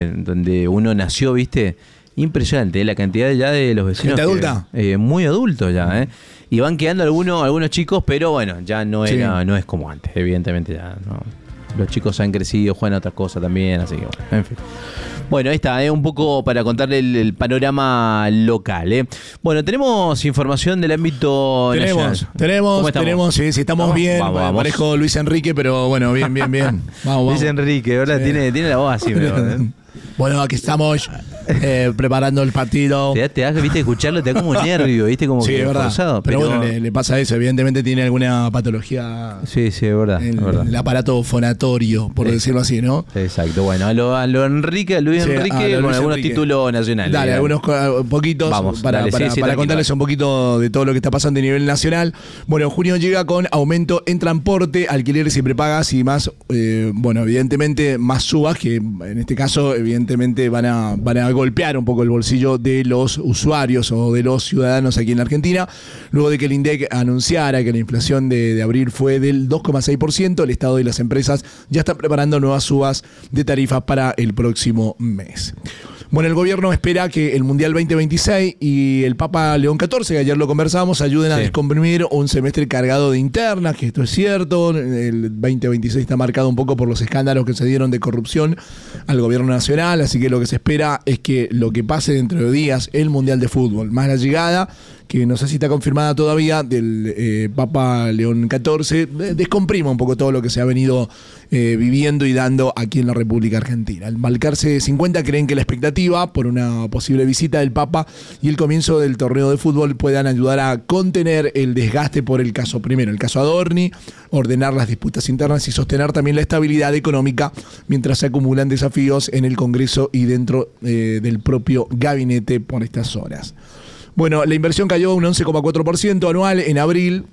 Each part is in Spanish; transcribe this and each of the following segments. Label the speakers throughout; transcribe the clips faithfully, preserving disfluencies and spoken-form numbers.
Speaker 1: donde uno nació, ¿viste? Impresionante, ¿eh? La cantidad ya de los vecinos.
Speaker 2: ¿Gente adulta?
Speaker 1: Que, eh, muy adultos ya, ¿eh? Y van quedando algunos, algunos chicos, pero bueno, ya no era, sí. no es como antes, evidentemente ya no. Los chicos han crecido, juegan a otras cosas también, así que bueno, en fin. Bueno, ahí está, ¿eh? Un poco para contarle el, el panorama local, ¿eh? Bueno, tenemos información del ámbito
Speaker 2: tenemos,
Speaker 1: nacional.
Speaker 2: Tenemos, tenemos, sí, sí, estamos ¿Vamos? bien. Vamos, vamos. Parejo Luis Enrique, pero bueno, bien, bien, bien. Vamos, vamos.
Speaker 1: Luis Enrique, ¿verdad? Sí. Tiene, tiene la voz así, pero, ¿eh?
Speaker 2: Bueno, aquí estamos eh, preparando el partido.
Speaker 1: Te da, te da, viste, escucharlo, te da como nervio, viste, como
Speaker 2: sí,
Speaker 1: que
Speaker 2: es verdad.
Speaker 1: Forzado,
Speaker 2: pero, pero bueno, le, le pasa eso. Evidentemente tiene alguna patología.
Speaker 1: Sí, sí, es verdad.
Speaker 2: En
Speaker 1: es verdad.
Speaker 2: el aparato fonatorio, por sí. decirlo así, ¿no?
Speaker 1: Exacto. Bueno, a lo, a lo Enrique, a Luis sí, Enrique, a con Luis algunos Enrique. títulos nacionales.
Speaker 2: Dale, algunos poquitos Vamos, para, dale, para, sí, sí, para contarles un poquito de todo lo que está pasando a nivel nacional. Bueno, junio llega con aumento en transporte, alquileres y prepagas y más, eh, bueno, evidentemente más subas que en este caso, evidentemente van a, van a golpear un poco el bolsillo de los usuarios o de los ciudadanos aquí en la Argentina. Luego de que el INDEC anunciara que la inflación de, de abril fue del dos coma seis por ciento, el Estado y las empresas ya están preparando nuevas subas de tarifas para el próximo mes. Bueno, el gobierno espera que el Mundial veinte veintiséis y el Papa León catorce, que ayer lo conversábamos, ayuden a sí. descomprimir un semestre cargado de internas, que esto es cierto. El veinte veintiséis está marcado un poco por los escándalos que se dieron de corrupción al gobierno nacional, así que lo que se espera es que lo que pase dentro de días, el Mundial de Fútbol, más la llegada, que no sé si está confirmada todavía, del eh, Papa León catorce, descomprima un poco todo lo que se ha venido eh, viviendo y dando aquí en la República Argentina. Al marcarse cincuenta, creen que la expectativa por una posible visita del Papa y el comienzo del torneo de fútbol puedan ayudar a contener el desgaste por el caso, primero, el caso Adorni, ordenar las disputas internas y sostener también la estabilidad económica mientras se acumulan desafíos en el Congreso y dentro eh, del propio gabinete por estas horas. Bueno, la inversión cayó un once coma cuatro por ciento anual en abril,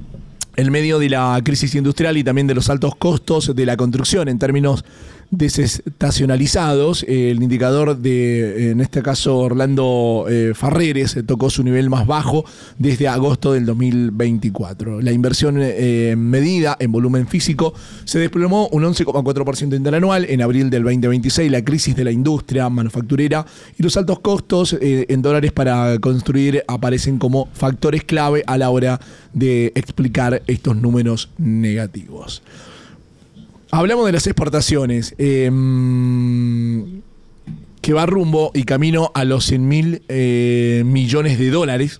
Speaker 2: en medio de la crisis industrial y también de los altos costos de la construcción en términos desestacionalizados. El indicador de, en este caso, Orlando eh, Farreres tocó su nivel más bajo desde agosto del dos mil veinticuatro. La inversión eh, medida en volumen físico se desplomó un once coma cuatro por ciento interanual en abril del veinte veintiséis. La crisis de la industria manufacturera y los altos costos eh, en dólares para construir aparecen como factores clave a la hora de explicar estos números negativos. Hablamos de las exportaciones, eh, que va rumbo y camino a los cien mil eh, millones de dólares.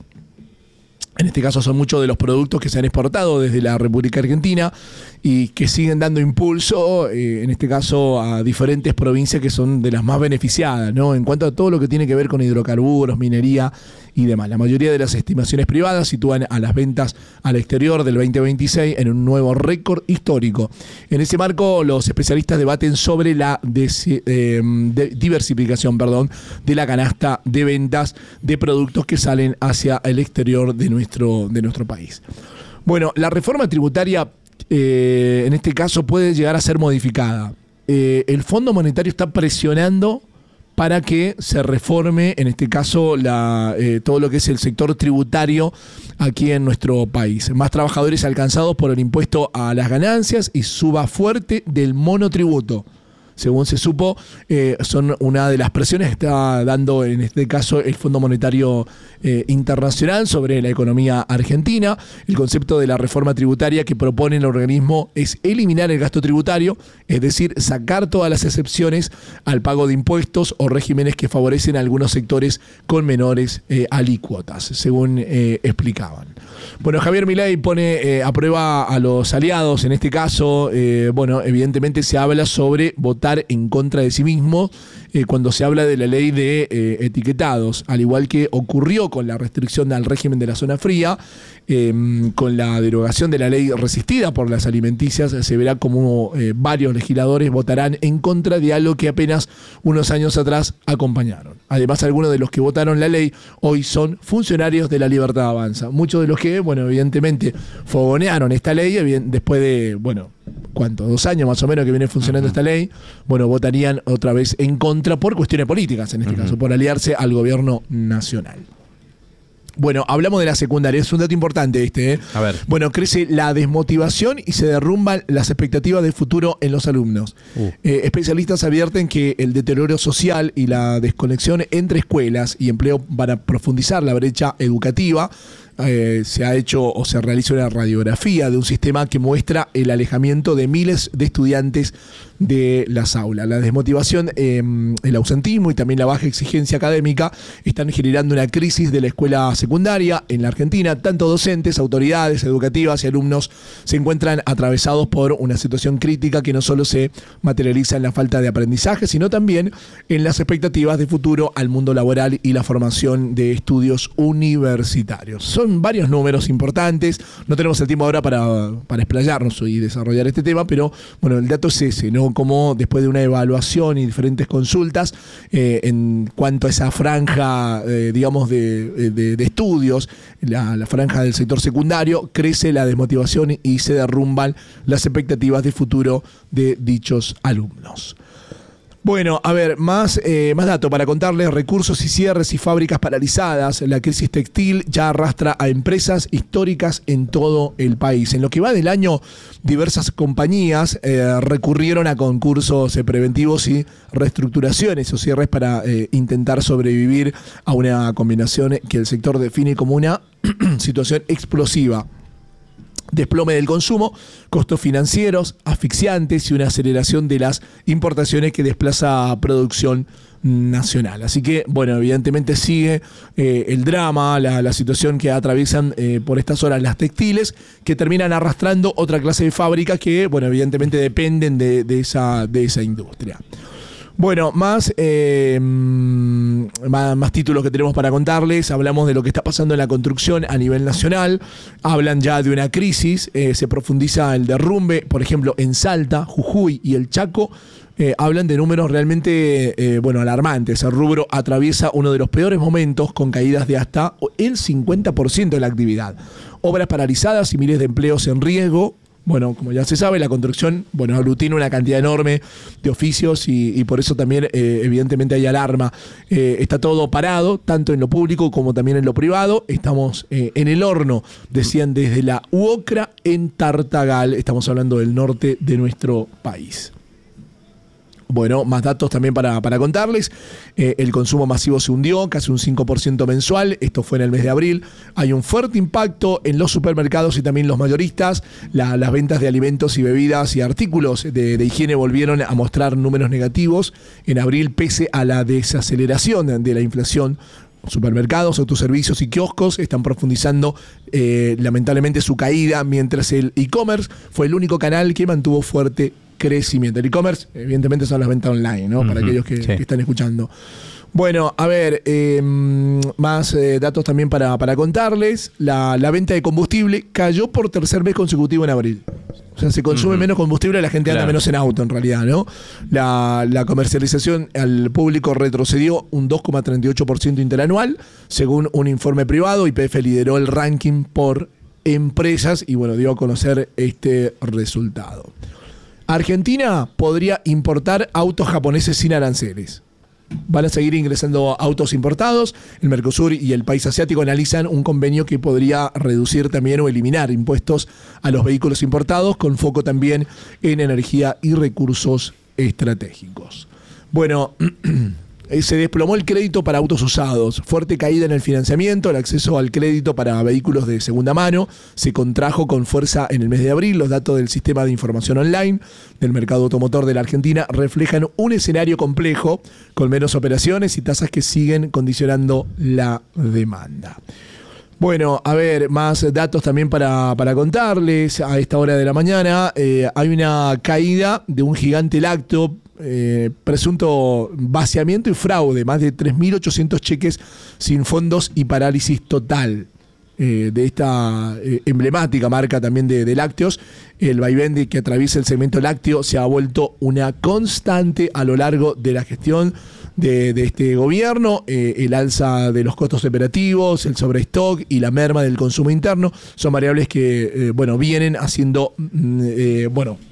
Speaker 2: En este caso son muchos de los productos que se han exportado desde la República Argentina y que siguen dando impulso, eh, en este caso, a diferentes provincias que son de las más beneficiadas, ¿no? En cuanto a todo lo que tiene que ver con hidrocarburos, minería y demás. La mayoría de las estimaciones privadas sitúan a las ventas al exterior del veinte veintiséis en un nuevo récord histórico. En ese marco, los especialistas debaten sobre la des, eh, de diversificación perdón, de la canasta de ventas de productos que salen hacia el exterior de nuestro, de nuestro país. Bueno, la reforma tributaria, eh, en este caso, puede llegar a ser modificada. Eh, el Fondo Monetario está presionando para que se reforme, en este caso, la, eh, todo lo que es el sector tributario aquí en nuestro país. Más trabajadores alcanzados por el impuesto a las ganancias y suba fuerte del monotributo. Según se supo, eh, son una de las presiones que está dando en este caso el Fondo Monetario eh, Internacional sobre la economía argentina. El concepto de la reforma tributaria que propone el organismo es eliminar el gasto tributario, es decir, sacar todas las excepciones al pago de impuestos o regímenes que favorecen a algunos sectores con menores eh, alícuotas, según eh, explicaban. Bueno, Javier Milei pone eh, a prueba a los aliados, en este caso, eh, bueno, evidentemente se habla sobre votar en contra de sí mismo eh, cuando se habla de la ley de eh, etiquetados, al igual que ocurrió con la restricción al régimen de la zona fría, eh, con la derogación de la ley resistida por las alimenticias, se verá como eh, varios legisladores votarán en contra de algo que apenas unos años atrás acompañaron. Además, algunos de los que votaron la ley hoy son funcionarios de La Libertad Avanza. Muchos de los que, bueno, evidentemente fogonearon esta ley después de, bueno, ¿cuánto? Dos años más o menos que viene funcionando uh-huh. esta ley, bueno, votarían otra vez en contra por cuestiones políticas, en este uh-huh. caso, por aliarse al gobierno nacional. Bueno, hablamos de la secundaria, es un dato importante este. ¿eh?
Speaker 1: A ver.
Speaker 2: Bueno, crece la desmotivación y se derrumban las expectativas de futuro en los alumnos. Uh. Eh, especialistas advierten que el deterioro social y la desconexión entre escuelas y empleo van a profundizar la brecha educativa. Eh, se ha hecho o se realiza una radiografía de un sistema que muestra el alejamiento de miles de estudiantes de las aulas. La desmotivación, eh, el ausentismo y también la baja exigencia académica están generando una crisis de la escuela secundaria en la Argentina. Tanto docentes, autoridades educativas y alumnos se encuentran atravesados por una situación crítica que no solo se materializa en la falta de aprendizaje, sino también en las expectativas de futuro al mundo laboral y la formación de estudios universitarios. Son varios números importantes, no tenemos el tiempo ahora para, para explayarnos y desarrollar este tema, pero bueno, el dato es ese, ¿no? Como después de una evaluación y diferentes consultas eh, en cuanto a esa franja, eh, digamos, de, de, de estudios, la, la franja del sector secundario, crece la desmotivación y se derrumban las expectativas de futuro de dichos alumnos. Bueno, a ver, más, eh, más datos para contarles: recursos y cierres y fábricas paralizadas. La crisis textil ya arrastra a empresas históricas en todo el país. En lo que va del año, diversas compañías eh, recurrieron a concursos eh, preventivos y reestructuraciones o cierres para eh, intentar sobrevivir a una combinación que el sector define como una situación explosiva. Desplome del consumo, costos financieros asfixiantes y una aceleración de las importaciones que desplaza producción nacional. Así que, bueno, evidentemente sigue eh, el drama, la, la situación que atraviesan eh, por estas horas las textiles, que terminan arrastrando otra clase de fábricas que, bueno, evidentemente dependen de, de, esa, de esa industria. Bueno, más, eh, más, más títulos que tenemos para contarles. Hablamos de lo que está pasando en la construcción a nivel nacional. Hablan ya de una crisis. Eh, se profundiza el derrumbe, por ejemplo, en Salta, Jujuy y el Chaco. Eh, hablan de números realmente eh, bueno, alarmantes. El rubro atraviesa uno de los peores momentos con caídas de hasta el cincuenta por ciento de la actividad. Obras paralizadas y miles de empleos en riesgo. Bueno, como ya se sabe, la construcción, bueno, aglutina una cantidad enorme de oficios y, y por eso también eh, evidentemente hay alarma. Eh, está todo parado, tanto en lo público como también en lo privado. Estamos eh, en el horno, decían desde la UOCRA en Tartagal. Estamos hablando del norte de nuestro país. Bueno, más datos también para, para contarles. Eh, el consumo masivo se hundió, casi un cinco por ciento mensual. Esto fue en el mes de abril. Hay un fuerte impacto en los supermercados y también los mayoristas. La, las ventas de alimentos y bebidas y artículos de, de higiene volvieron a mostrar números negativos en abril, pese a la desaceleración de la inflación. Supermercados, autoservicios y kioscos están profundizando eh, lamentablemente su caída, mientras el e-commerce fue el único canal que mantuvo fuerte crecimiento. El e-commerce, evidentemente, son las ventas online, ¿no? Uh-huh. Para aquellos que, sí. que están escuchando. Bueno, a ver, eh, más eh, datos también para, para contarles. La, la venta de combustible cayó por tercer mes consecutivo en abril. O sea, se consume uh-huh. menos combustible, la gente anda claro. menos en auto, en realidad, ¿no? La, la comercialización al público retrocedió un dos coma treinta y ocho por ciento interanual, según un informe privado. Y P F lideró el ranking por empresas y, bueno, dio a conocer este resultado. Argentina podría importar autos japoneses sin aranceles. Van a seguir ingresando autos importados. El Mercosur y el país asiático analizan un convenio que podría reducir también o eliminar impuestos a los vehículos importados, con foco también en energía y recursos estratégicos. Bueno, se desplomó el crédito para autos usados, fuerte caída en el financiamiento, el acceso al crédito para vehículos de segunda mano se contrajo con fuerza en el mes de abril. Los datos del sistema de información online del mercado automotor de la Argentina reflejan un escenario complejo, con menos operaciones y tasas que siguen condicionando la demanda. Bueno, a ver, más datos también para, para contarles. A esta hora de la mañana eh, hay una caída de un gigante lácteo, eh, presunto vaciamiento y fraude, más de tres mil ochocientos cheques sin fondos y parálisis total. Eh, de esta eh, emblemática marca también de, de lácteos. El vaivén de que atraviesa el segmento lácteo se ha vuelto una constante a lo largo de la gestión de, de este gobierno. Eh, el alza de los costos operativos, el sobrestock y la merma del consumo interno son variables que eh, bueno, vienen haciendo mm, eh, bueno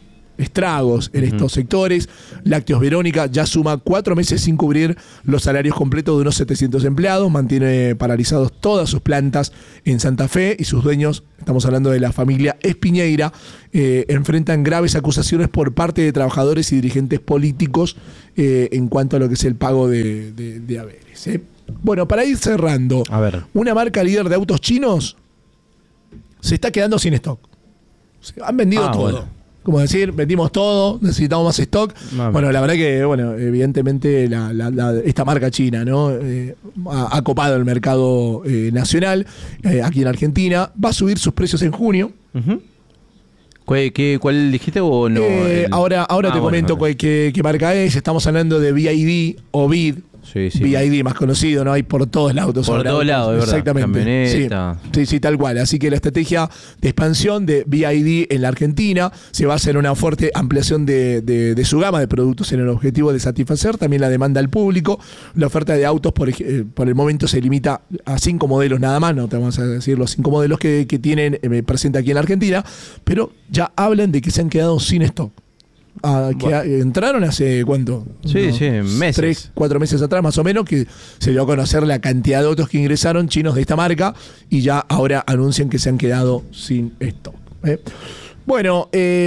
Speaker 2: estragos en
Speaker 1: uh-huh.
Speaker 2: estos sectores. Lácteos Verónica ya suma cuatro meses sin cubrir los salarios completos de unos setecientos empleados, mantiene paralizados todas sus plantas en Santa Fe y sus dueños, estamos hablando de la familia Espiñeira, eh, enfrentan graves acusaciones por parte de trabajadores y dirigentes políticos eh, en cuanto a lo que es el pago de, de, de haberes. ¿eh? Bueno, para ir cerrando,
Speaker 1: a ver.
Speaker 2: Una marca líder de autos chinos se está quedando sin stock. Se han vendido ah, todo. Bueno. Como decir, vendimos todo, necesitamos más stock. Mami. Bueno, la verdad que, bueno, evidentemente la, la, la, esta marca china, ¿no? Eh, ha, ha copado el mercado eh, nacional eh, aquí en Argentina. Va a subir sus precios en junio.
Speaker 1: Uh-huh. ¿Cuál, qué, ¿Cuál dijiste o no?
Speaker 2: Eh, el... Ahora, ahora ah, te bueno, comento bueno. Qué, qué marca es. Estamos hablando de V I D o V I D.
Speaker 1: Sí, sí.
Speaker 2: V I D más conocido, ¿no? Hay por todos lados.
Speaker 1: Por todos lados, es verdad.
Speaker 2: Exactamente.
Speaker 1: Camioneta.
Speaker 2: Sí, sí, sí, tal cual. Así que la estrategia de expansión de V I D en la Argentina se va a hacer una fuerte ampliación de, de, de su gama de productos en el objetivo de satisfacer también la demanda al público. La oferta de autos por, eh, por el momento se limita a cinco modelos nada más, no te vamos a decir los cinco modelos que, que tienen eh, presente aquí en la Argentina, pero ya hablan de que se han quedado sin stock. Ah, que bueno. entraron hace cuánto,
Speaker 1: sí, no, sí, meses,
Speaker 2: tres, cuatro meses atrás más o menos, que se dio a conocer la cantidad de autos que ingresaron chinos de esta marca y ya ahora anuncian que se han quedado sin stock. ¿eh? Bueno, eh,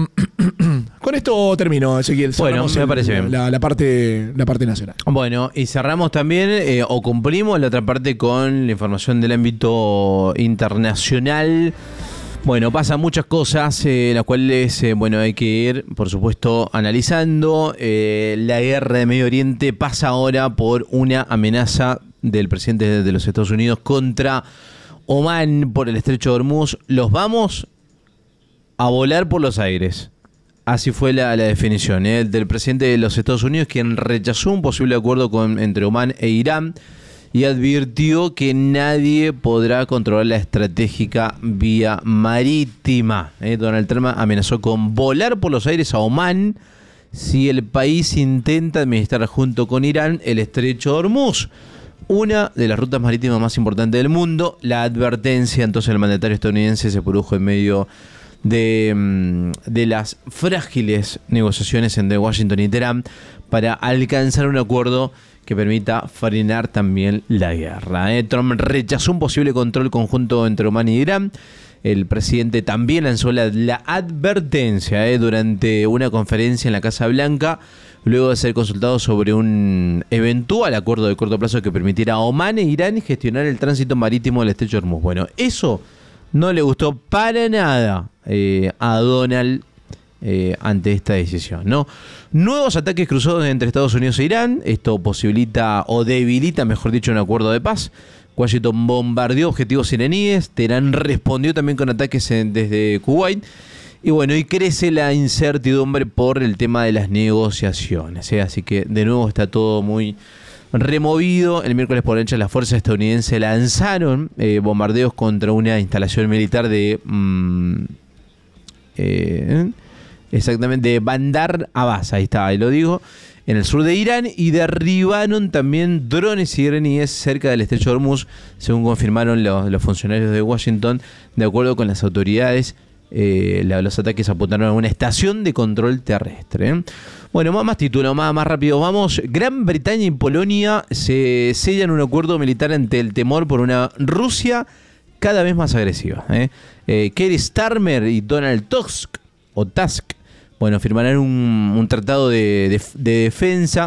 Speaker 2: con esto termino, Ezequiel.
Speaker 1: Bueno, me
Speaker 2: el,
Speaker 1: parece bien.
Speaker 2: La, la, parte, la parte nacional.
Speaker 1: Bueno, y cerramos también, eh, o cumplimos la otra parte con la información del ámbito internacional. Bueno, pasan muchas cosas, eh, las cuales, eh, bueno, hay que ir, por supuesto, analizando. Eh, la guerra de Medio Oriente pasa ahora por una amenaza del presidente de los Estados Unidos contra Omán por el estrecho de Hormuz. Los vamos a volar por los aires. Así fue la, la definición ¿eh? del presidente de los Estados Unidos, quien rechazó un posible acuerdo con, entre Omán e Irán. Y advirtió que nadie podrá controlar la estratégica vía marítima. ¿eh? Donald Trump amenazó con volar por los aires a Omán si el país intenta administrar junto con Irán el estrecho de Hormuz, una de las rutas marítimas más importantes del mundo. La advertencia entonces del mandatario estadounidense se produjo en medio de, de las frágiles negociaciones entre Washington y Teherán para alcanzar un acuerdo que permita frenar también la guerra. ¿eh? Trump rechazó un posible control conjunto entre Omán y Irán. El presidente también lanzó la, la advertencia ¿eh? durante una conferencia en la Casa Blanca, luego de ser consultado sobre un eventual acuerdo de corto plazo que permitiera a Omán e Irán gestionar el tránsito marítimo del estrecho de Hormuz. Bueno, eso no le gustó para nada eh, a Donald Eh, ante esta decisión, ¿no? Nuevos ataques cruzados entre Estados Unidos e Irán. Esto posibilita o debilita, mejor dicho, un acuerdo de paz. Washington bombardeó objetivos iraníes. Teherán respondió también con ataques en, desde Kuwait. Y bueno, y crece la incertidumbre por el tema de las negociaciones. ¿eh? Así que de nuevo está todo muy removido. El miércoles por la noche las fuerzas estadounidenses lanzaron eh, bombardeos contra una instalación militar de... Mmm, eh, Exactamente, de Bandar Abbas, ahí está, ahí lo digo, en el sur de Irán, y derribaron también drones iraníes cerca del estrecho de Hormuz, según confirmaron los, los funcionarios de Washington. De acuerdo con las autoridades, eh, la, los ataques apuntaron a una estación de control terrestre. ¿eh? Bueno, más, más título, más, más rápido vamos. Gran Bretaña y Polonia se sellan un acuerdo militar ante el temor por una Rusia cada vez más agresiva. ¿eh? Eh, Keir Starmer y Donald Tusk, o Tusk, bueno, firmarán un, un tratado de, de, de defensa,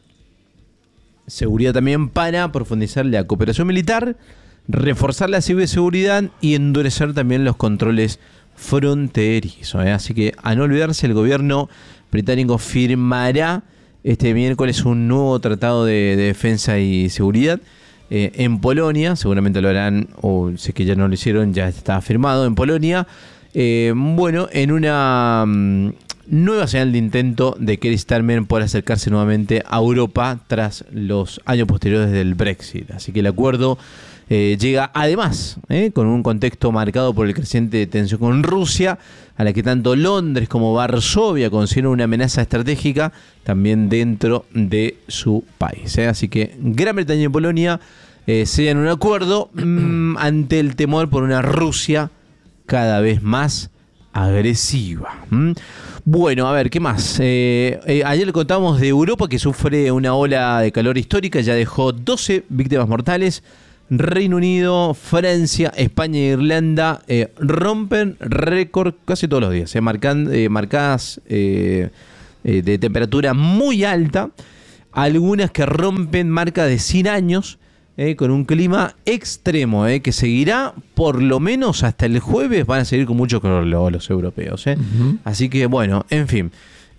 Speaker 1: seguridad también, para profundizar la cooperación militar, reforzar la ciberseguridad y endurecer también los controles fronterizos. ¿eh? Así que, a no olvidarse, el gobierno británico firmará este miércoles un nuevo tratado de, de defensa y seguridad eh, en Polonia. Seguramente lo harán, o si es que ya no lo hicieron, ya está firmado en Polonia. Eh, bueno, en una um, nueva señal de intento de Keir Starmer por acercarse nuevamente a Europa tras los años posteriores del Brexit. Así que el acuerdo eh, llega además eh, con un contexto marcado por el creciente tensión con Rusia, a la que tanto Londres como Varsovia consideran una amenaza estratégica también dentro de su país. Eh. Así que Gran Bretaña y Polonia eh, sellan un acuerdo mmm, ante el temor por una Rusia cada vez más agresiva. ¿Mm? Bueno, a ver, ¿qué más? Eh, eh, ayer le contamos de Europa, que sufre una ola de calor histórica, ya dejó doce víctimas mortales. Reino Unido, Francia, España e Irlanda eh, rompen récord casi todos los días, eh, marcan, eh, marcadas eh, eh, de temperatura muy alta, algunas que rompen marcas de cien años, eh, con un clima extremo, eh, que seguirá por lo menos hasta el jueves. Van a seguir con mucho calor los, los europeos, eh. Uh-huh. Así que bueno, en fin,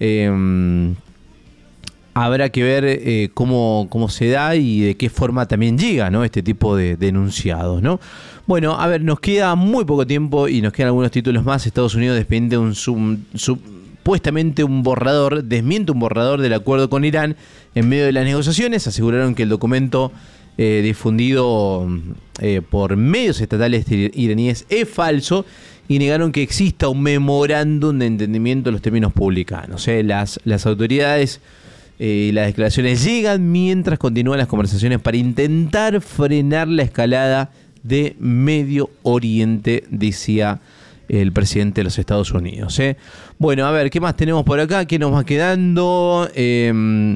Speaker 1: eh, habrá que ver eh, cómo, cómo se da y de qué forma también llega, ¿no?, este tipo de, de enunciados, ¿no? Bueno, a ver, nos queda muy poco tiempo y nos quedan algunos títulos más. Estados Unidos desmiente un sub, supuestamente un borrador, desmiente un borrador del acuerdo con Irán en medio de las negociaciones. Aseguraron que el documento eh, difundido eh, por medios estatales iraníes es falso y negaron que exista un memorándum de entendimiento de los términos publicados. ¿eh? Las, las autoridades y eh, las declaraciones llegan mientras continúan las conversaciones para intentar frenar la escalada de Medio Oriente, decía el presidente de los Estados Unidos. ¿eh? Bueno, a ver, ¿qué más tenemos por acá? ¿Qué nos va quedando? Eh,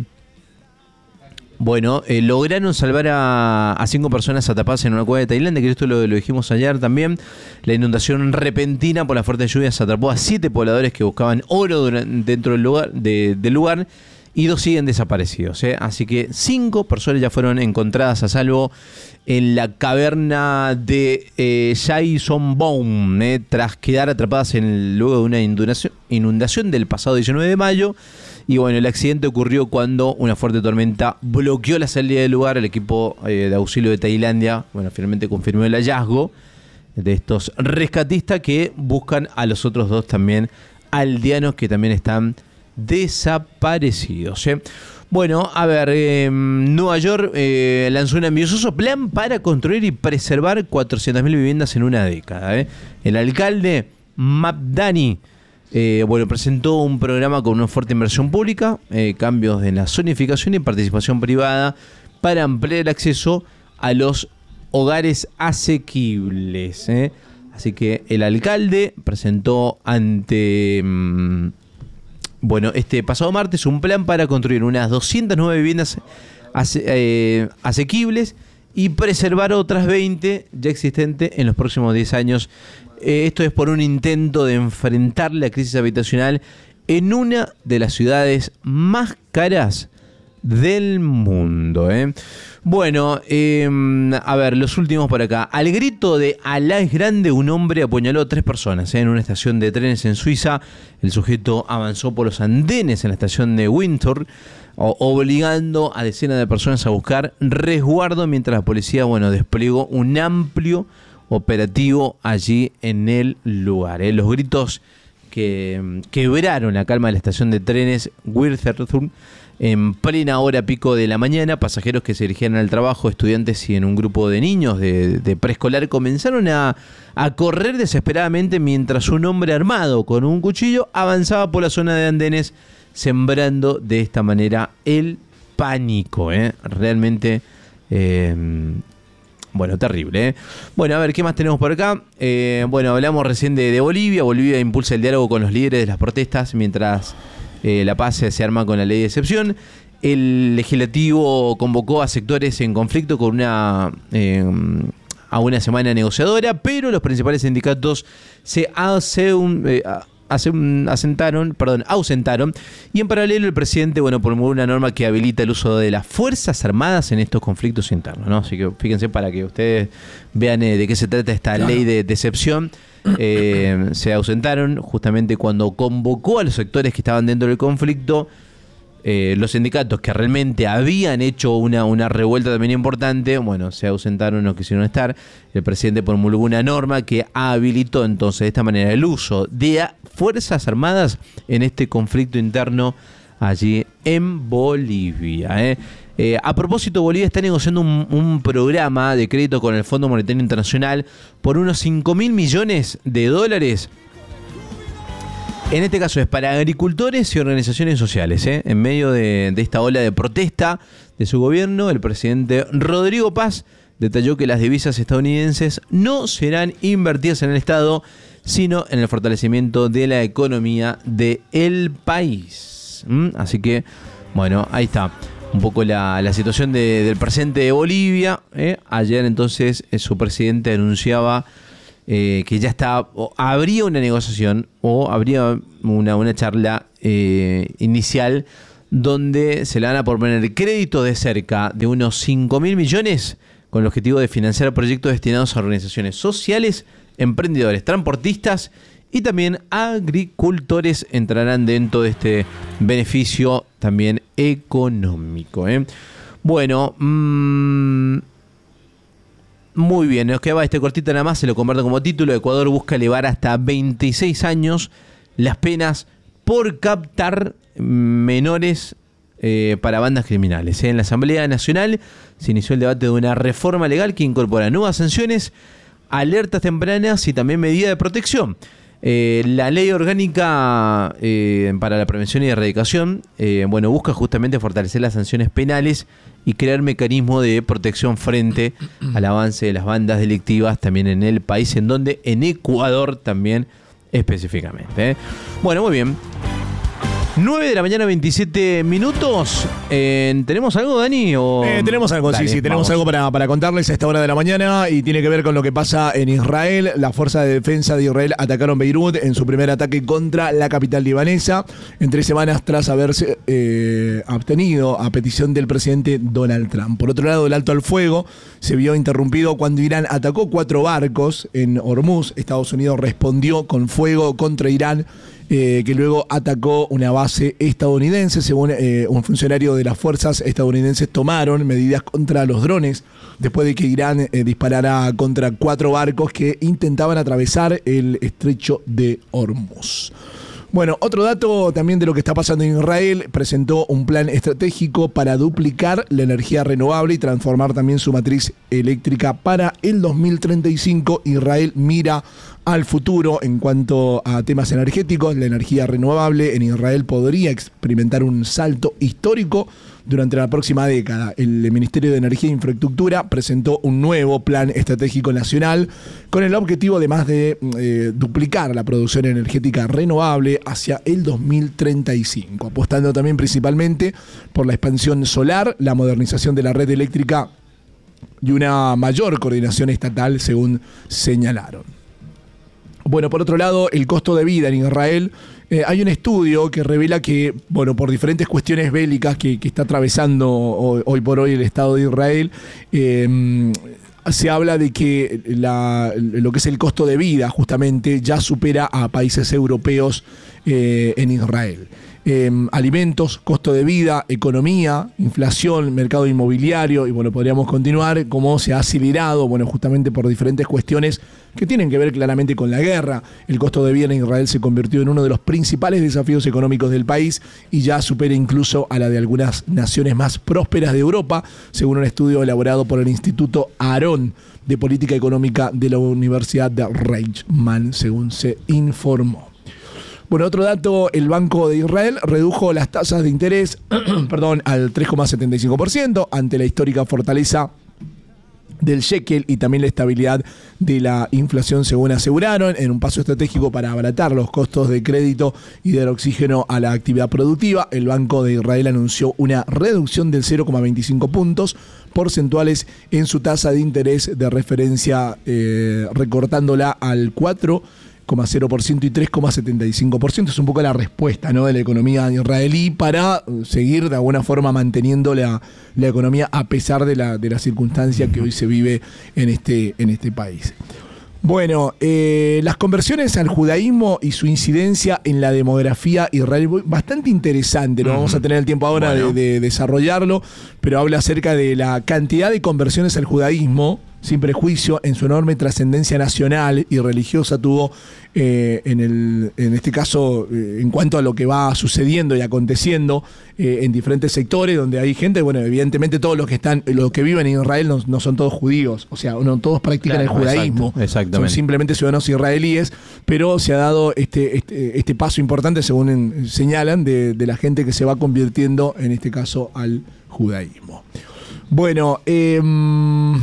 Speaker 1: bueno, eh, lograron salvar a, a cinco personas atrapadas en una cueva de Tailandia, que esto lo, lo dijimos ayer también. La inundación repentina por las fuertes lluvias atrapó a siete pobladores que buscaban oro durante, dentro del lugar, de, del lugar. Y dos siguen desaparecidos, ¿eh? Así que cinco personas ya fueron encontradas a salvo en la caverna de eh, Jaisonboom, ¿eh? tras quedar atrapadas en el, luego de una inundación, inundación del pasado diecinueve de mayo. Y bueno, el accidente ocurrió cuando una fuerte tormenta bloqueó la salida del lugar. El equipo eh, de auxilio de Tailandia, bueno, finalmente confirmó el hallazgo de estos rescatistas que buscan a los otros dos también aldeanos que también están desaparecidos. ¿eh? Bueno, a ver, eh, Nueva York eh, lanzó un ambicioso plan para construir y preservar cuatrocientas mil viviendas en una década. ¿eh? El alcalde Mamdani eh, bueno, presentó un programa con una fuerte inversión pública, eh, cambios en la zonificación y participación privada para ampliar el acceso a los hogares asequibles. ¿eh? Así que el alcalde presentó ante... Mmm, Bueno, este pasado martes un plan para construir unas doscientas nueve viviendas ase, eh, asequibles y preservar otras veinte ya existentes en los próximos diez años. Eh, esto es por un intento de enfrentar la crisis habitacional en una de las ciudades más caras del mundo. ¿eh? Bueno, eh, a ver, los últimos por acá. Al grito de Alá es grande, un hombre apuñaló a tres personas ¿eh? en una estación de trenes en Suiza. El sujeto avanzó por los andenes en la estación de Windsor, obligando a decenas de personas a buscar resguardo, mientras la policía, bueno, desplegó un amplio operativo allí en el lugar. ¿eh? Los gritos que quebraron la calma de la estación de trenes Windsor en plena hora pico de la mañana. Pasajeros que se dirigían al trabajo, estudiantes y en un grupo de niños de, de preescolar comenzaron a, a correr desesperadamente mientras un hombre armado con un cuchillo avanzaba por la zona de andenes, sembrando de esta manera el pánico. ¿eh? Realmente, eh, bueno, terrible. ¿eh? Bueno, a ver, ¿qué más tenemos por acá? Eh, bueno, hablamos recién de, de Bolivia. Bolivia impulsa el diálogo con los líderes de las protestas mientras... Eh, la paz se arma con la ley de excepción. El legislativo convocó a sectores en conflicto con una eh, a una semana negociadora, pero los principales sindicatos se hace un, eh, hace un, asentaron, perdón, ausentaron. Y en paralelo el presidente, bueno, promulgó una norma que habilita el uso de las Fuerzas Armadas en estos conflictos internos, ¿no? Así que fíjense para que ustedes vean eh, de qué se trata esta claro. ley de, de excepción. Eh, se ausentaron justamente cuando convocó a los sectores que estaban dentro del conflicto. Eh, los sindicatos que realmente habían hecho una, una revuelta también importante, bueno, se ausentaron, no quisieron estar. El presidente promulgó una norma que habilitó entonces de esta manera el uso de Fuerzas Armadas en este conflicto interno allí en Bolivia. ¿eh? Eh, a propósito, Bolivia está negociando un, un programa de crédito con el Fondo Monetario Internacional por unos cinco mil millones de dólares. En este caso es para agricultores y organizaciones sociales. ¿eh? En medio de, de esta ola de protesta de su gobierno, el presidente Rodrigo Paz detalló que las divisas estadounidenses no serán invertidas en el Estado, sino en el fortalecimiento de la economía del país. ¿Mm? Así que, bueno, ahí está un poco la, la situación de, del presente de Bolivia. ¿eh? Ayer entonces eh, su presidente anunciaba eh, que ya está, o habría una negociación o habría una, una charla eh, inicial donde se le van a proponer créditos de cerca de unos cinco mil millones con el objetivo de financiar proyectos destinados a organizaciones sociales, emprendedores, transportistas y también agricultores entrarán dentro de este beneficio también económico. ¿eh? Bueno, mmm, muy bien, nos quedaba este cortito nada más, se lo comparto como título. Ecuador busca elevar hasta veintiséis años las penas por captar menores eh, para bandas criminales. ¿eh? En la Asamblea Nacional se inició el debate de una reforma legal que incorpora nuevas sanciones, alertas tempranas y también medidas de protección. Eh, la ley orgánica eh, para la prevención y erradicación eh, bueno, busca justamente fortalecer las sanciones penales y crear mecanismos de protección frente al avance de las bandas delictivas también en el país, en donde en Ecuador también específicamente. ¿eh? Bueno, muy bien. nueve de la mañana, veintisiete minutos. Eh, ¿Tenemos algo, Dani? O...
Speaker 2: Eh, tenemos algo, Dale, sí, sí. Tenemos vamos. algo para, para contarles a esta hora de la mañana y tiene que ver con lo que pasa en Israel. Las fuerzas de defensa de Israel atacaron Beirut en su primer ataque contra la capital libanesa en tres semanas tras haberse eh, abstenido a petición del presidente Donald Trump. Por otro lado, el alto al fuego se vio interrumpido cuando Irán atacó cuatro barcos en Hormuz. Estados Unidos respondió con fuego contra Irán, Eh, que luego atacó una base estadounidense. Según eh, un funcionario de las fuerzas estadounidenses, tomaron medidas contra los drones después de que Irán eh, disparara contra cuatro barcos que intentaban atravesar el estrecho de Hormuz. Bueno, otro dato también de lo que está pasando en Israel: presentó un plan estratégico para duplicar la energía renovable y transformar también su matriz eléctrica para el dos mil treinta y cinco. Israel mira al futuro en cuanto a temas energéticos. La energía renovable en Israel podría experimentar un salto histórico durante la próxima década. El Ministerio de Energía e Infraestructura presentó un nuevo plan estratégico nacional con el objetivo de más de eh, duplicar la producción energética renovable hacia el dos mil treinta y cinco, apostando también principalmente por la expansión solar, la modernización de la red eléctrica y una mayor coordinación estatal, según señalaron. Bueno, por otro lado, el costo de vida en Israel. Eh, hay un estudio que revela que, bueno, por diferentes cuestiones bélicas que, que está atravesando hoy, hoy por hoy el Estado de Israel, eh, se habla de que la, lo que es el costo de vida justamente ya supera a países europeos eh, en Israel. Eh, alimentos, costo de vida, economía, inflación, mercado inmobiliario, y bueno, podríamos continuar, cómo se ha acelerado, bueno, justamente por diferentes cuestiones que tienen que ver claramente con la guerra. El costo de vida en Israel se convirtió en uno de los principales desafíos económicos del país y ya supera incluso a la de algunas naciones más prósperas de Europa, según un estudio elaborado por el Instituto Aarón de Política Económica de la Universidad de Reichman, según se informó. Bueno, otro dato: el Banco de Israel redujo las tasas de interés perdón, al tres coma setenta y cinco por ciento ante la histórica fortaleza del shekel y también la estabilidad de la inflación, según aseguraron, en un paso estratégico para abaratar los costos de crédito y dar oxígeno a la actividad productiva. El Banco de Israel anunció una reducción del cero coma veinticinco puntos porcentuales en su tasa de interés de referencia, eh, recortándola al cuatro coma cero por ciento y tres coma setenta y cinco por ciento. Es un poco la respuesta, ¿no?, de la economía israelí para seguir de alguna forma manteniendo la, la economía a pesar de la, de la circunstancia que hoy se vive en este, en este país. Bueno, eh, las conversiones al judaísmo y su incidencia en la demografía israelí, bastante interesante, no uh-huh. vamos a tener el tiempo ahora bueno. de, de desarrollarlo, pero habla acerca de la cantidad de conversiones al judaísmo sin prejuicio en su enorme trascendencia nacional y religiosa tuvo eh, en, el, en este caso eh, en cuanto a lo que va sucediendo y aconteciendo eh, en diferentes sectores donde hay gente. Bueno, evidentemente todos los que están, los que viven en Israel no, no son todos judíos, o sea, no todos practican claro, el judaísmo, exacto, exactamente. Son simplemente ciudadanos israelíes, pero se ha dado este, este, este paso importante, según en, señalan, de, de la gente que se va convirtiendo en este caso al judaísmo. Bueno, eh,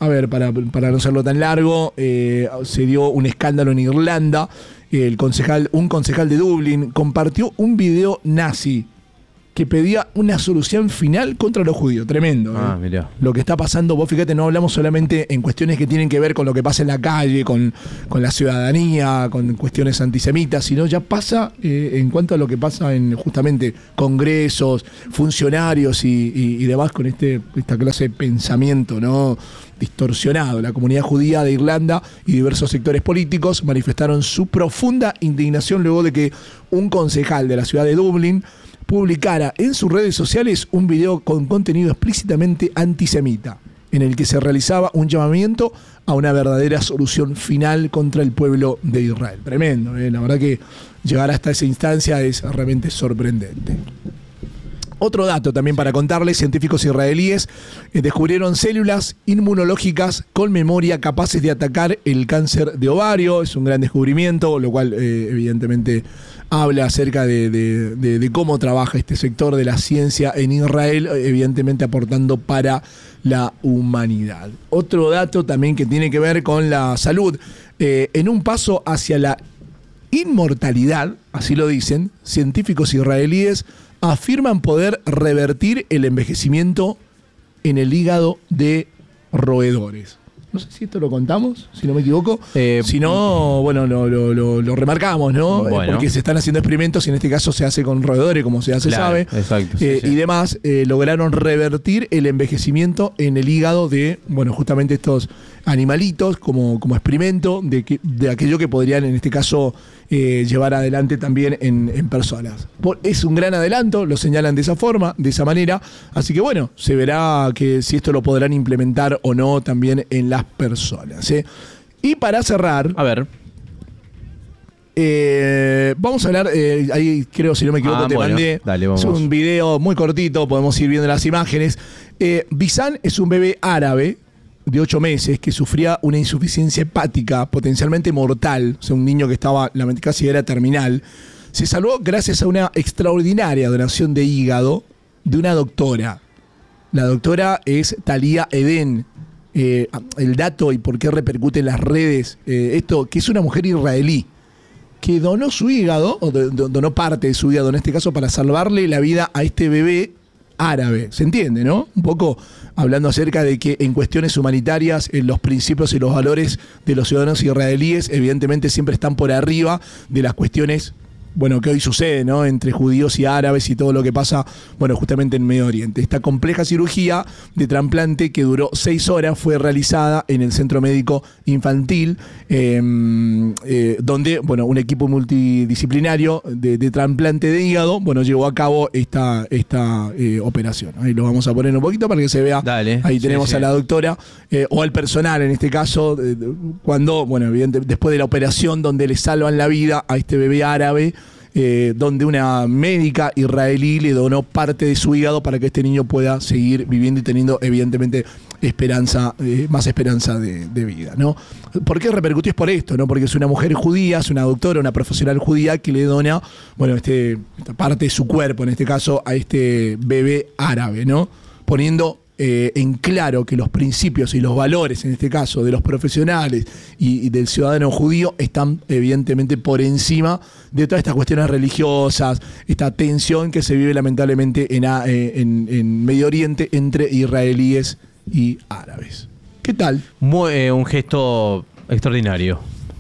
Speaker 2: a ver, para, para no hacerlo tan largo, eh, se dio un escándalo en Irlanda. El concejal, un concejal de Dublín compartió un video nazi que pedía una solución final contra los judíos. Tremendo.
Speaker 1: Ah,
Speaker 2: ¿eh?
Speaker 1: mirá.
Speaker 2: Lo que está pasando, vos fíjate, no hablamos solamente en cuestiones que tienen que ver con lo que pasa en la calle, con, con la ciudadanía, con cuestiones antisemitas, sino ya pasa eh, en cuanto a lo que pasa en justamente congresos, funcionarios y, y, y demás con este, esta clase de pensamiento, ¿no? distorsionado. La comunidad judía de Irlanda y diversos sectores políticos manifestaron su profunda indignación luego de que un concejal de la ciudad de Dublín publicara en sus redes sociales un video con contenido explícitamente antisemita, en el que se realizaba un llamamiento a una verdadera solución final contra el pueblo de Israel. Tremendo, ¿eh? La verdad que llegar hasta esa instancia es realmente sorprendente. Otro dato también para contarles: científicos israelíes eh, descubrieron células inmunológicas con memoria capaces de atacar el cáncer de ovario. Es un gran descubrimiento, lo cual eh, evidentemente habla acerca de, de, de, de cómo trabaja este sector de la ciencia en Israel, evidentemente aportando para la humanidad. Otro dato también que tiene que ver con la salud. Eh, en un paso hacia la inmortalidad, así lo dicen, científicos israelíes afirman poder revertir el envejecimiento en el hígado de roedores. No sé si esto lo contamos, si no me equivoco. Eh, si no, bueno, lo, lo, lo, lo remarcamos, ¿no? Bueno. Porque se están haciendo experimentos y en este caso se hace con roedores, como ya se
Speaker 1: claro,
Speaker 2: sabe.
Speaker 1: Exacto.
Speaker 2: Eh,
Speaker 1: sí, sí.
Speaker 2: Y demás, eh, lograron revertir el envejecimiento en el hígado de, bueno, justamente estos animalitos como, como experimento de, que, de aquello que podrían, en este caso, eh, llevar adelante también en, en personas. Es un gran adelanto, lo señalan de esa forma, de esa manera. Así que, bueno, se verá que si esto lo podrán implementar o no también en las personas, ¿eh? Y para cerrar,
Speaker 1: a ver,
Speaker 2: eh, vamos a hablar, eh, ahí creo, si no me equivoco,
Speaker 1: ah,
Speaker 2: te
Speaker 1: bueno,
Speaker 2: mandé
Speaker 1: dale, vamos.
Speaker 2: Es un video muy cortito, podemos ir viendo las imágenes. eh, Bisan es un bebé árabe de ocho meses que sufría una insuficiencia hepática potencialmente mortal, o sea, un niño que estaba, la casi era terminal. Se salvó gracias a una extraordinaria donación de hígado de una doctora. La doctora es Talía Eden. Eh, el dato y por qué repercute en las redes, eh, esto, que es una mujer israelí que donó su hígado, o donó parte de su hígado en este caso, para salvarle la vida a este bebé árabe. ¿Se entiende, no? Un poco hablando acerca de que en cuestiones humanitarias, en los principios y los valores de los ciudadanos israelíes, evidentemente siempre están por arriba de las cuestiones, bueno, que hoy sucede, ¿no? Entre judíos y árabes y todo lo que pasa, bueno, justamente en Medio Oriente. Esta compleja cirugía de trasplante que duró seis horas fue realizada en el Centro Médico Infantil, eh, eh, donde, bueno, un equipo multidisciplinario de, de trasplante de hígado, bueno, llevó a cabo esta, esta eh, operación. Ahí lo vamos a poner un poquito para que se vea.
Speaker 1: Dale,
Speaker 2: ahí tenemos
Speaker 1: sí, sí.
Speaker 2: a la doctora, eh, o al personal en este caso, eh, cuando, bueno, evidentemente, después de la operación donde le salvan la vida a este bebé árabe, Eh, donde una médica israelí le donó parte de su hígado para que este niño pueda seguir viviendo y teniendo evidentemente esperanza, eh, más esperanza de, de vida, ¿no? ¿Por qué repercutió? Es por esto, ¿no? Porque es una mujer judía, es una doctora, una profesional judía que le dona, bueno, este, esta parte de su cuerpo, en este caso, a este bebé árabe, ¿no? Poniendo Eh, en claro que los principios y los valores, en este caso, de los profesionales y, y del ciudadano judío están evidentemente por encima de todas estas cuestiones religiosas, esta tensión que se vive lamentablemente en, en, en Medio Oriente entre israelíes y árabes. ¿Qué tal?
Speaker 1: Muy, eh, un gesto extraordinario.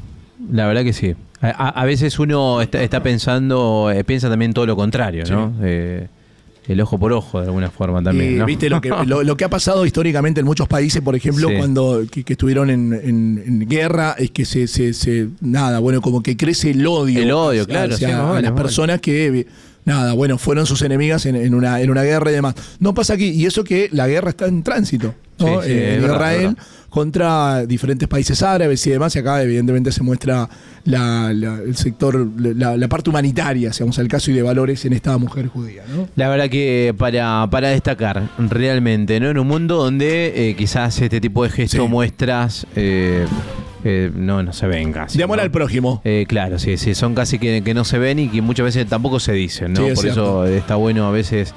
Speaker 1: La verdad que sí. A, a veces uno está, está pensando, eh, piensa también todo lo contrario, ¿no? Sí. Eh, El ojo por ojo, de alguna forma también,
Speaker 2: y,
Speaker 1: ¿no?
Speaker 2: Viste lo que, lo, lo que ha pasado históricamente en muchos países, por ejemplo, sí. cuando que, que estuvieron en, en, en guerra, es que se, se, se, nada, bueno, como que crece el odio.
Speaker 1: El odio,
Speaker 2: hacia,
Speaker 1: claro.
Speaker 2: hacia
Speaker 1: Sí,
Speaker 2: a
Speaker 1: vale,
Speaker 2: las
Speaker 1: vale.
Speaker 2: personas que, nada, bueno, fueron sus enemigas en, en, una, en una guerra y demás. No pasa aquí, y eso que la guerra está en tránsito, ¿no?
Speaker 1: Sí, sí,
Speaker 2: eh, en
Speaker 1: verdad,
Speaker 2: Israel
Speaker 1: verdad.
Speaker 2: contra diferentes países árabes y demás, y acá evidentemente se muestra la, la, el sector, la, la parte humanitaria, digamos, el caso y de valores en esta mujer judía, ¿no?
Speaker 1: La verdad que para, para destacar realmente, ¿no? En un mundo donde eh, quizás este tipo de gestos,
Speaker 2: Sí.
Speaker 1: muestras, eh, eh, no, no se ven casi.
Speaker 2: De amor
Speaker 1: ¿no?
Speaker 2: al prójimo.
Speaker 1: Eh, claro, sí, sí, son casi que, que no se ven y que muchas veces tampoco se dicen, ¿no?
Speaker 2: Sí, es
Speaker 1: Por
Speaker 2: cierto.
Speaker 1: eso está bueno a veces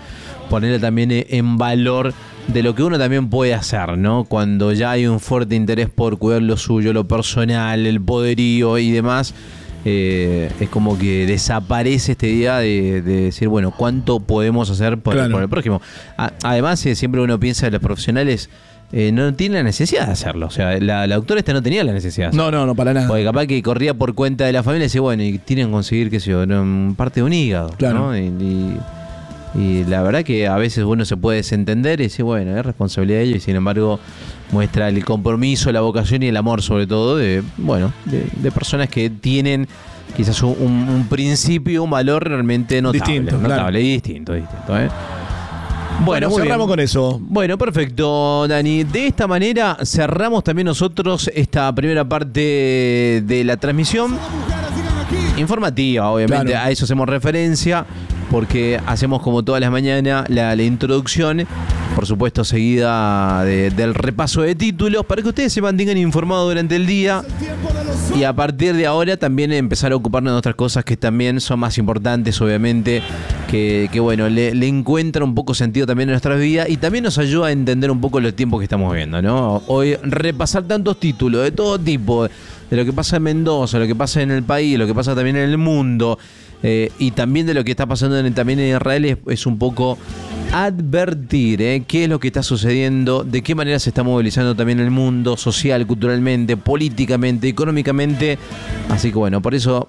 Speaker 1: ponerle también en valor de lo que uno también puede hacer, ¿no? Cuando ya hay un fuerte interés por cuidar lo suyo, lo personal, el poderío y demás, eh, es como que desaparece esta idea de, de decir, bueno, ¿cuánto podemos hacer por, claro. por el prójimo? A, además, eh, siempre uno piensa en los profesionales, eh, no tienen la necesidad de hacerlo. O sea, la, la doctora esta no tenía la necesidad.
Speaker 2: No, no, no, para nada.
Speaker 1: Porque capaz que corría por cuenta de la familia y decía, bueno, y tienen que conseguir, qué sé yo, parte de un hígado,
Speaker 2: claro.
Speaker 1: ¿no? Y, y, Y la verdad que a veces uno se puede desentender y decir, bueno, es responsabilidad de ellos, y sin embargo muestra el compromiso, la vocación y el amor, sobre todo, de, bueno, de, de personas que tienen quizás un, un principio, un valor realmente notable.
Speaker 2: Distinto,
Speaker 1: notable
Speaker 2: claro.
Speaker 1: y distinto, distinto, ¿eh?
Speaker 2: Bueno, bueno cerramos bien. Con eso.
Speaker 1: Bueno, perfecto, Dani. De esta manera cerramos también nosotros esta primera parte de la transmisión. Informativa, obviamente, claro. A eso hacemos referencia, porque hacemos como todas las mañanas la, la introducción, por supuesto seguida de, del repaso de títulos, para que ustedes se mantengan informados durante el día y a partir de ahora también empezar a ocuparnos de otras cosas que también son más importantes, obviamente, que, que bueno, le, le encuentran un poco sentido también en nuestras vidas y también nos ayuda a entender un poco los tiempos que estamos viendo, ¿no? Hoy repasar tantos títulos de todo tipo, de lo que pasa en Mendoza, lo que pasa en el país, lo que pasa también en el mundo, eh, y también de lo que está pasando en, también en Israel, es, es un poco advertir eh, qué es lo que está sucediendo, de qué manera se está movilizando también el mundo social, culturalmente, políticamente, económicamente. Así que bueno, por eso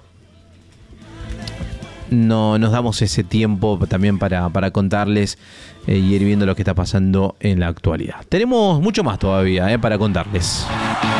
Speaker 1: no nos damos ese tiempo también para, para contarles eh, y ir viendo lo que está pasando en la actualidad. Tenemos mucho más todavía eh, para contarles.